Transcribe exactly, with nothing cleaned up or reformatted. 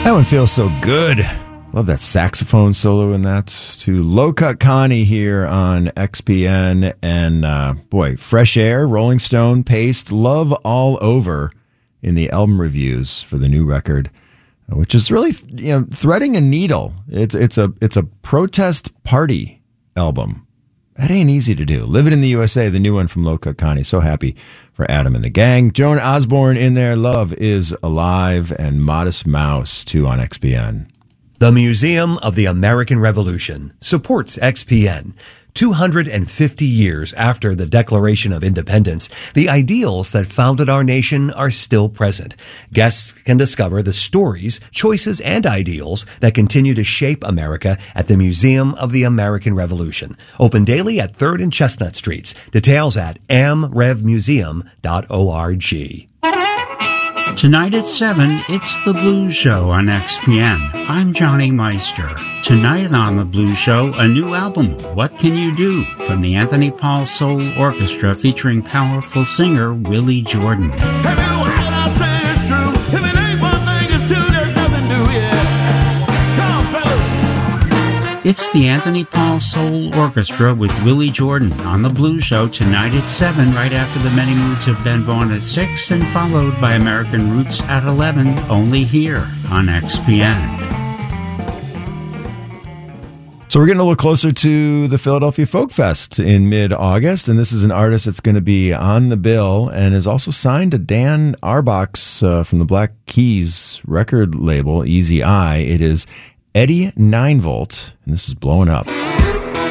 That one feels so good. Love that saxophone solo in that. To Low Cut Connie here on X P N. And uh, boy, Fresh Air, Rolling Stone, Paste, Love All Over in the album reviews for the new record, which is really, you know, threading a needle. It's it's a it's a protest party album. That ain't easy to do. Living in the U S A, the new one from Low Cut Connie. So happy for Adam and the gang. Joan Osborne in there. Love is Alive, and Modest Mouse too on X P N. The Museum of the American Revolution supports X P N. two hundred fifty years after the Declaration of Independence, the ideals that founded our nation are still present. Guests can discover the stories, choices, and ideals that continue to shape America at the Museum of the American Revolution. Open daily at third and Chestnut Streets. Details at am rev museum dot org. Tonight at seven, it's The Blues Show on X P N. I'm Johnny Meister. Tonight on The Blues Show, a new album, What Can You Do? From the Anthony Paul Soul Orchestra featuring powerful singer Willie Jordan. It's the Anthony Paul Soul Orchestra with Willie Jordan on The Blues Show tonight at seven, right after the Many Moods of Ben Vaughn at six, and followed by American Roots at eleven, only here on X P N. So we're getting a little closer to the Philadelphia Folk Fest in mid-August, and this is an artist that's going to be on the bill and is also signed to Dan Auerbach's uh, from the Black Keys record label, Easy Eye. It is Eddie Ninevolt, and this is Blowing Up.